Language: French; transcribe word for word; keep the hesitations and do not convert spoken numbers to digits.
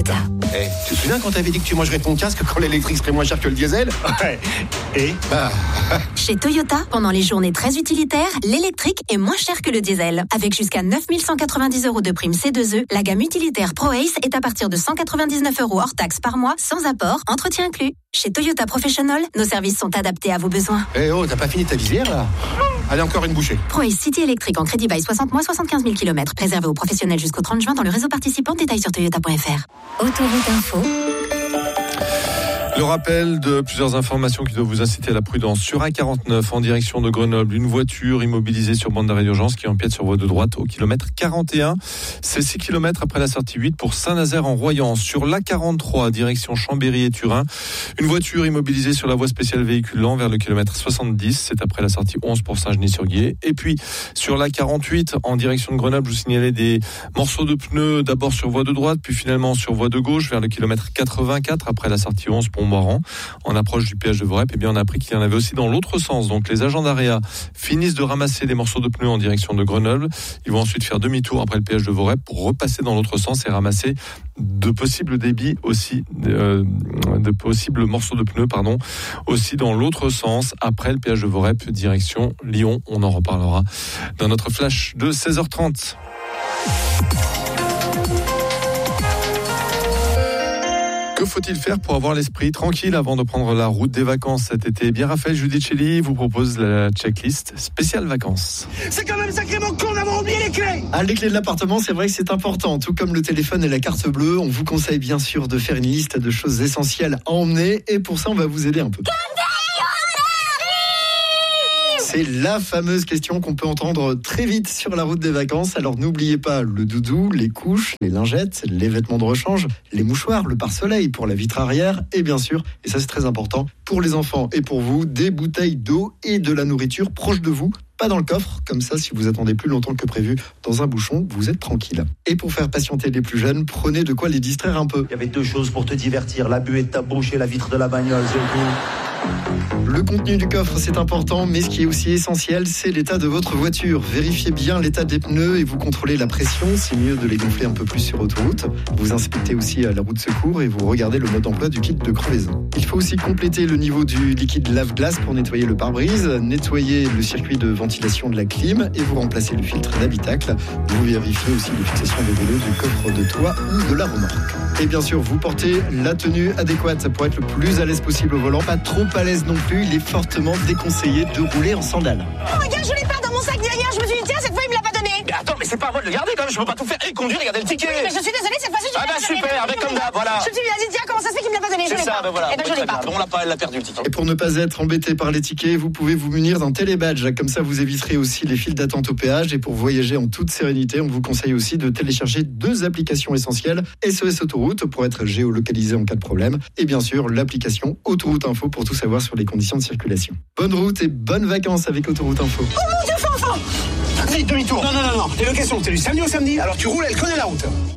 Toyota. Eh, tu te souviens quand t'avais dit que tu mangerais ton casque quand l'électrique serait moins cher que le diesel? Ouais. Et bah... Chez Toyota, pendant les journées très utilitaires, l'électrique est moins cher que le diesel. Avec jusqu'à neuf mille cent quatre-vingt-dix euros de prime C deux E, la gamme utilitaire ProAce est à partir de cent quatre-vingt-dix-neuf euros hors taxe par mois, sans apport, entretien inclus. Chez Toyota Professional, nos services sont adaptés à vos besoins. Eh oh, t'as pas fini ta visière là? Allez, encore une bouchée. ProAce City électrique en crédit bail soixante mois, soixante-quinze mille kilomètres. Réservé aux professionnels jusqu'au trente juin dans le réseau participant. Détails sur toyota point f r. Autoroute Info. Le rappel de plusieurs informations qui doivent vous inciter à la prudence. Sur A quarante-neuf, en direction de Grenoble, une voiture immobilisée sur bande d'arrêt d'urgence qui empiète sur voie de droite au kilomètre quarante et un. C'est six kilomètres après la sortie huit pour Saint-Nazaire en Royan. Sur l'A quarante-trois, direction Chambéry et Turin, une voiture immobilisée sur la voie spéciale véhicule lent vers le kilomètre soixante-dix. C'est après la sortie onze pour Saint-Genis-sur-Guiers. Et puis, sur l'A quarante-huit, en direction de Grenoble, je vous signalais des morceaux de pneus d'abord sur voie de droite, puis finalement sur voie de gauche vers le kilomètre quatre-vingt-quatre après la sortie onze pour Moran, en approche du péage de Vorep. Et bien on a appris qu'il y en avait aussi dans l'autre sens. Donc les agents d'Area finissent de ramasser des morceaux de pneus en direction de Grenoble. Ils vont ensuite faire demi-tour après le péage de Vorep pour repasser dans l'autre sens et ramasser de possibles débits aussi, euh, de possibles morceaux de pneus, pardon, aussi dans l'autre sens après le péage de Vorep, direction Lyon. On en reparlera dans notre flash de seize heures trente. Que faut-il faire pour avoir l'esprit tranquille avant de prendre la route des vacances cet été? Bien, Raphaël Giudicelli vous propose la checklist spéciale vacances. c'est quand même sacrément con d'avoir oublié les clés. Ah, les clés de l'appartement, c'est vrai que c'est important. Tout comme le téléphone et la carte bleue, on vous conseille bien sûr de faire une liste de choses essentielles à emmener. Et pour ça, on va vous aider un peu. C'est la fameuse question qu'on peut entendre très vite sur la route des vacances. Alors n'oubliez pas le doudou, les couches, les lingettes, les vêtements de rechange, les mouchoirs, le pare-soleil pour la vitre arrière et bien sûr, et ça c'est très important, pour les enfants et pour vous, des bouteilles d'eau et de la nourriture proches de vous. Pas dans le coffre, comme ça si vous attendez plus longtemps que prévu dans un bouchon, vous êtes tranquille. Et pour faire patienter les plus jeunes, prenez de quoi les distraire un peu. Il y avait deux choses pour te divertir, la buée de ta bouche et la vitre de la bagnole, c'est tout. Le contenu du coffre, c'est important, mais ce qui est aussi essentiel, c'est l'état de votre voiture. Vérifiez bien l'état des pneus et vous contrôlez la pression. C'est mieux de les gonfler un peu plus sur autoroute. Vous inspectez aussi la roue de secours et vous regardez le mode d'emploi du kit de crevaison. Il faut aussi compléter le niveau du liquide lave-glace pour nettoyer le pare-brise, nettoyer le circuit de ventilation de la clim et vous remplacez le filtre d'habitacle. Vous vérifiez aussi les fixations des vélos du coffre de toit ou de la remorque. Et bien sûr, vous portez la tenue adéquate pour être le plus à l'aise possible au volant. Pas trop à l'aise non plus, il est fortement déconseillé de rouler en sandales. Oh regarde, je l'ai pas dans mon sac derrière, je me suis dit tiens, cette fois il me l'a pas donné. Mais attends, mais c'est pas à moi de le garder quand même, je peux pas tout faire et conduire et garder le ticket. Oui, mais je suis désolée, cette fois-ci je Ah bah super, avec comme d'hab, voilà. Je me suis dit tiens, comment ça se fait qu'il me l'a pas donné? Je C'est l'ai ça, pas. ben voilà. Eh ben je l'ai pas. On l'a pas, elle l'a perdu le ticket. Et pour ne pas être embêté par les tickets, vous pouvez vous munir d'un télébadge. Comme ça, vous éviterez aussi les files d'attente au péage. Et pour voyager en toute sérénité, on vous conseille aussi de télécharger deux applications essentielles. S O S Autoroute pour être géolocalisé en cas de problème. Et bien sûr, l'application Autoroute Info pour tout savoir sur les conditions de circulation. Bonne route et bonnes vacances avec Autoroute Info. Oh mon Dieu, Fanfan! Vite, demi-tour. Non, non, non, non. Et le question, c'est du samedi au samedi, alors tu roules, elle connaît la route.